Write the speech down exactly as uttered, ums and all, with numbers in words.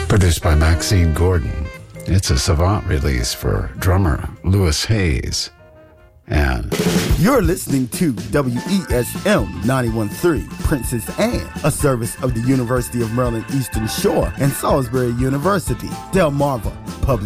Produced by Maxine Gordon. It's a Savant release for drummer Louis Hayes. And you're listening to W E S M ninety-one point three, Princess Anne, a service of the University of Maryland Eastern Shore and Salisbury University, Delmarva Public